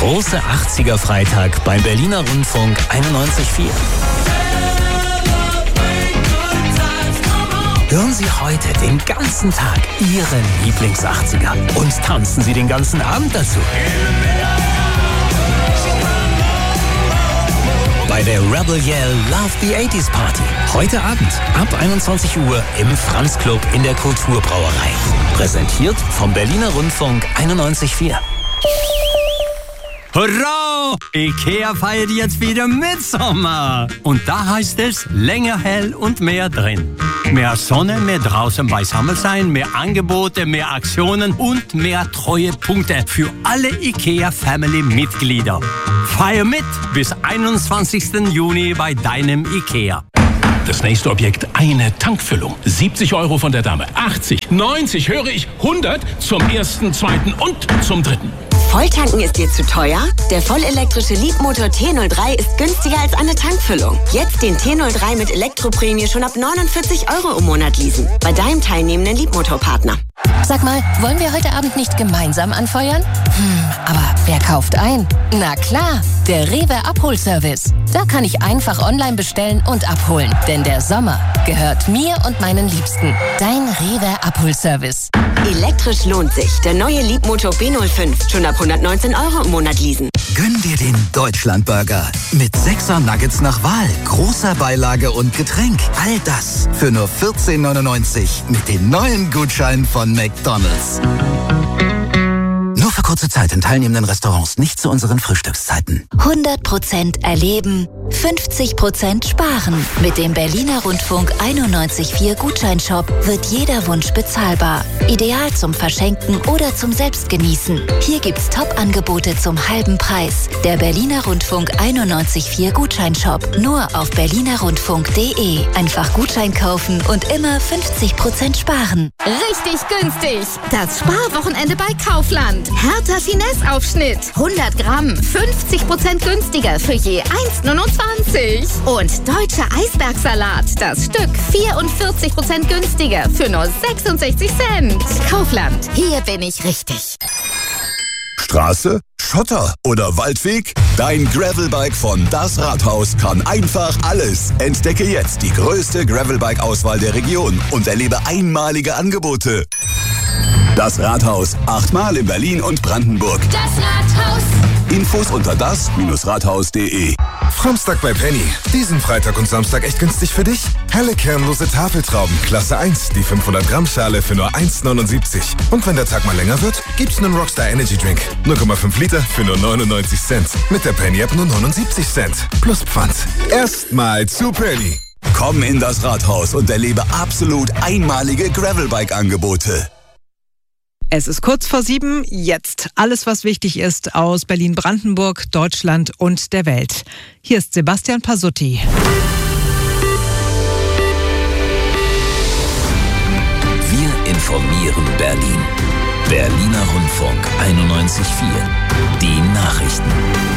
große 80er-Freitag beim Berliner Rundfunk 91.4. Hören Sie heute den ganzen Tag Ihre Lieblings-80er und tanzen Sie den ganzen Abend dazu. Bei der Rebel Yell Love the 80s Party. Heute Abend ab 21 Uhr im Franz Club in der Kulturbrauerei. Präsentiert vom Berliner Rundfunk 91.4. Hurra! IKEA feiert jetzt wieder Mitsommer. Und da heißt es länger hell und mehr drin. Mehr Sonne, mehr draußen beisammen sein, mehr Angebote, mehr Aktionen und mehr Treuepunkte für alle IKEA-Family-Mitglieder. Feier mit bis 21. Juni bei deinem IKEA. Das nächste Objekt, eine Tankfüllung. 70 € von der Dame, 80, 90, höre ich, 100 zum ersten, zweiten und zum dritten. Volltanken ist dir zu teuer? Der vollelektrische Leapmotor T03 ist günstiger als eine Tankfüllung. Jetzt den T03 mit Elektroprämie schon ab 49 € im Monat leasen. Bei deinem teilnehmenden Leapmotor-Partner. Sag mal, wollen wir heute Abend nicht gemeinsam anfeuern? Aber wer kauft ein? Na klar, der Rewe Abholservice. Da kann ich einfach online bestellen und abholen. Denn der Sommer gehört mir und meinen Liebsten. Dein Rewe Abholservice. Elektrisch lohnt sich. Der neue Leapmotor B05. Schon ab 119 € im Monat leasen. Gönn dir den Deutschlandburger. Mit 6er Nuggets nach Wahl, großer Beilage und Getränk. All das für nur 14,99 mit dem neuen Gutschein von McDonald's. Nur für kurze Zeit in teilnehmenden Restaurants, nicht zu unseren Frühstückszeiten. 100% erleben, 50% sparen. Mit dem Berliner Rundfunk 91.4 Gutscheinshop wird jeder Wunsch bezahlbar. Ideal zum Verschenken oder zum Selbstgenießen. Hier gibt's Top-Angebote zum halben Preis. Der Berliner Rundfunk 91.4 Gutscheinshop. Nur auf berlinerrundfunk.de. Einfach Gutschein kaufen und immer 50% sparen. Richtig günstig. Das Sparwochenende bei Kaufland. Hertha Finesse-Aufschnitt. 100 Gramm. 50% günstiger für je 1,29. Und deutscher Eisbergsalat. Das Stück 44% günstiger für nur 66 Cent. Kaufland. Hier bin ich richtig. Straße, Schotter oder Waldweg? Dein Gravelbike von Das Rathaus kann einfach alles. Entdecke jetzt die größte Gravelbike-Auswahl der Region und erlebe einmalige Angebote. Das Rathaus, 8-mal in Berlin und Brandenburg. Das Rathaus. Infos unter das-rathaus.de. Framstag bei Penny. Diesen Freitag und Samstag echt günstig für dich? Helle kernlose Tafeltrauben, Klasse 1, die 500 Gramm Schale für nur 1,79. Und wenn der Tag mal länger wird, gibt's einen Rockstar Energy Drink. 0,5 Liter für nur 99 Cent. Mit der Penny App nur 79 Cent. Plus Pfand. Erstmal zu Penny. Komm in das Rathaus und erlebe absolut einmalige Gravelbike-Angebote. Es ist kurz vor 7, jetzt alles, was wichtig ist aus Berlin-Brandenburg, Deutschland und der Welt. Hier ist Sebastian Pasutti. Wir informieren Berlin. Berliner Rundfunk 91.4. Die Nachrichten.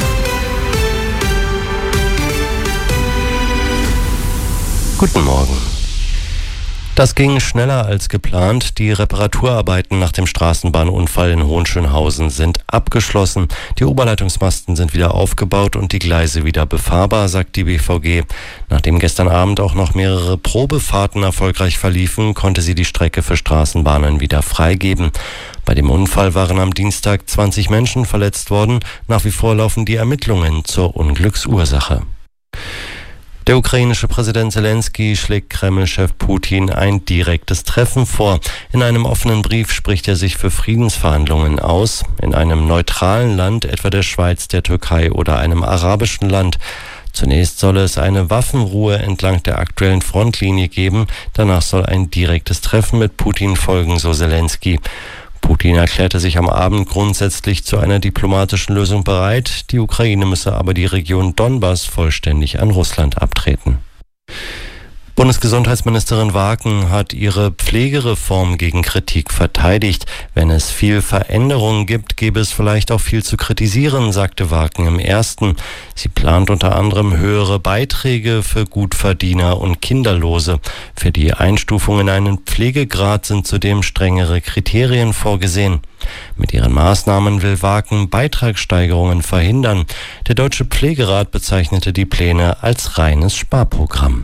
Guten Morgen. Das ging schneller als geplant. Die Reparaturarbeiten nach dem Straßenbahnunfall in Hohenschönhausen sind abgeschlossen. Die Oberleitungsmasten sind wieder aufgebaut und die Gleise wieder befahrbar, sagt die BVG. Nachdem gestern Abend auch noch mehrere Probefahrten erfolgreich verliefen, konnte sie die Strecke für Straßenbahnen wieder freigeben. Bei dem Unfall waren am Dienstag 20 Menschen verletzt worden. Nach wie vor laufen die Ermittlungen zur Unglücksursache. Der ukrainische Präsident Zelensky schlägt Kreml-Chef Putin ein direktes Treffen vor. In einem offenen Brief spricht er sich für Friedensverhandlungen aus. In einem neutralen Land, etwa der Schweiz, der Türkei oder einem arabischen Land. Zunächst soll es eine Waffenruhe entlang der aktuellen Frontlinie geben. Danach soll ein direktes Treffen mit Putin folgen, so Zelensky. Putin erklärte sich am Abend grundsätzlich zu einer diplomatischen Lösung bereit. Die Ukraine müsse aber die Region Donbass vollständig an Russland abtreten. Bundesgesundheitsministerin Waken hat ihre Pflegereform gegen Kritik verteidigt. Wenn es viel Veränderungen gibt, gäbe es vielleicht auch viel zu kritisieren, sagte Waken im Ersten. Sie plant unter anderem höhere Beiträge für Gutverdiener und Kinderlose. Für die Einstufung in einen Pflegegrad sind zudem strengere Kriterien vorgesehen. Mit ihren Maßnahmen will Waken Beitragssteigerungen verhindern. Der Deutsche Pflegerat bezeichnete die Pläne als reines Sparprogramm.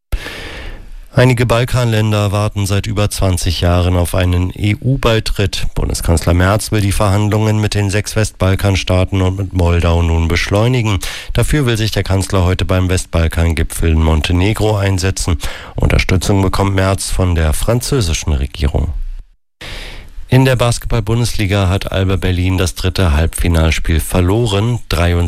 Einige Balkanländer warten seit über 20 Jahren auf einen EU-Beitritt. Bundeskanzler Merz will die Verhandlungen mit den 6 Westbalkanstaaten und mit Moldau nun beschleunigen. Dafür will sich der Kanzler heute beim Westbalkan-Gipfel in Montenegro einsetzen. Unterstützung bekommt Merz von der französischen Regierung. In der Basketball-Bundesliga hat Alba Berlin das 3. Halbfinalspiel verloren,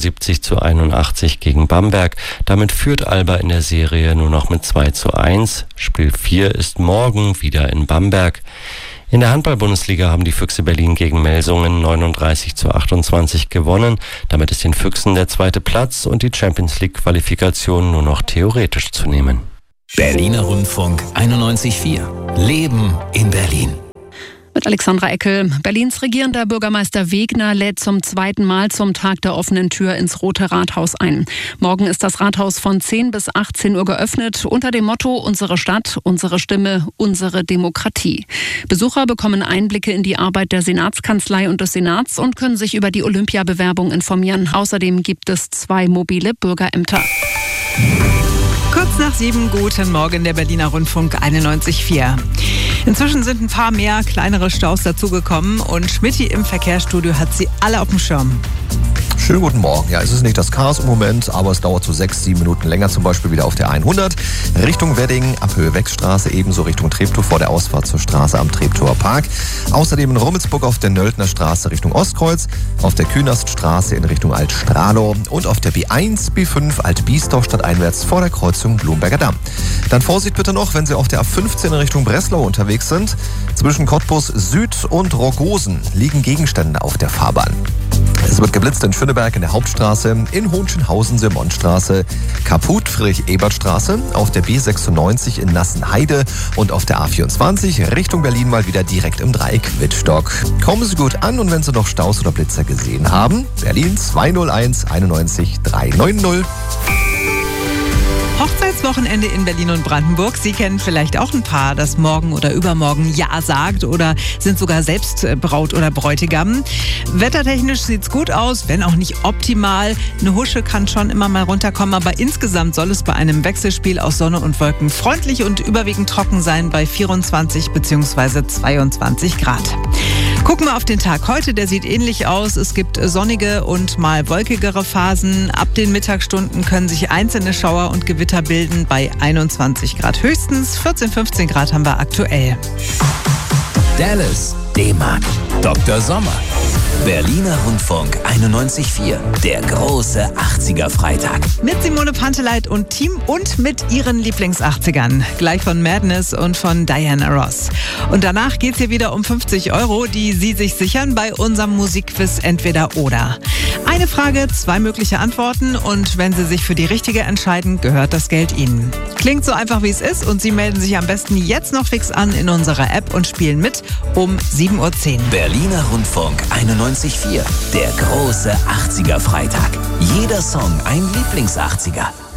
73-81 gegen Bamberg. Damit führt Alba in der Serie nur noch mit 2-1. Spiel 4 ist morgen wieder in Bamberg. In der Handball-Bundesliga haben die Füchse Berlin gegen Melsungen 39-28 gewonnen. Damit ist den Füchsen der 2. Platz und die Champions-League-Qualifikation nur noch theoretisch zu nehmen. Berliner Rundfunk 91.4. Leben in Berlin. Mit Alexandra Eckel. Berlins regierender Bürgermeister Wegner lädt zum 2. Mal zum Tag der offenen Tür ins Rote Rathaus ein. Morgen ist das Rathaus von 10 bis 18 Uhr geöffnet unter dem Motto Unsere Stadt, unsere Stimme, unsere Demokratie. Besucher bekommen Einblicke in die Arbeit der Senatskanzlei und des Senats und können sich über die Olympiabewerbung informieren. Außerdem gibt es 2 mobile Bürgerämter. Kurz nach 7, guten Morgen, der Berliner Rundfunk 91.4. Inzwischen sind ein paar mehr kleinere Staus dazugekommen und Schmitti im Verkehrsstudio hat sie alle auf dem Schirm. Schönen guten Morgen. Ja, es ist nicht das Chaos im Moment, aber es dauert so 6-7 Minuten länger, zum Beispiel wieder auf der 100. Richtung Wedding, ab Höhe-Weckstraße, ebenso Richtung Treptow vor der Ausfahrt zur Straße am Treptower Park. Außerdem in Rummelsburg auf der Nöldner Straße Richtung Ostkreuz, auf der Künaststraße in Richtung Altstralow und auf der B1, B5 Alt-Biesdorf stadteinwärts vor der Kreuzung Blumberger Damm. Dann Vorsicht bitte noch, wenn Sie auf der A15 in Richtung Breslau unterwegs sind. Zwischen Cottbus Süd und Rogosen liegen Gegenstände auf der Fahrbahn. Es wird geblitzt in Schöneberg in der Hauptstraße, in Hohenschönhausen Simonstraße, Kaput Friedrich-Ebert-Straße, auf der B96 in Nassenheide und auf der A24 Richtung Berlin mal wieder direkt im Dreieck Wittstock. Kommen Sie gut an und wenn Sie noch Staus oder Blitzer gesehen haben, Berlin 201 91 390. Hochzeitswochenende in Berlin und Brandenburg. Sie kennen vielleicht auch ein Paar, das morgen oder übermorgen Ja sagt oder sind sogar selbst Braut oder Bräutigam. Wettertechnisch sieht's gut aus, wenn auch nicht optimal. Eine Husche kann schon immer mal runterkommen, aber insgesamt soll es bei einem Wechselspiel aus Sonne und Wolken freundlich und überwiegend trocken sein bei 24 bzw. 22 Grad. Gucken wir auf den Tag heute, der sieht ähnlich aus. Es gibt sonnige und mal wolkigere Phasen. Ab den Mittagsstunden können sich einzelne Schauer und Gewitter bilden bei 21 Grad höchstens. 14, 15 Grad haben wir aktuell. Dallas, D-Mark, Dr. Sommer. Berliner Rundfunk 91.4, der große 80er-Freitag. Mit Simone Panteleit und Team und mit ihren Lieblings-80ern. Gleich von Madness und von Diana Ross. Und danach geht's hier wieder um 50 €, die Sie sich sichern bei unserem Musikquiz Entweder-Oder. Eine Frage, 2 mögliche Antworten und wenn Sie sich für die richtige entscheiden, gehört das Geld Ihnen. Klingt so einfach, wie es ist und Sie melden sich am besten jetzt noch fix an in unserer App und spielen mit um 7:10 Uhr. Berliner Rundfunk 91.4, der große 80er-Freitag. Jeder Song ein Lieblings-80er.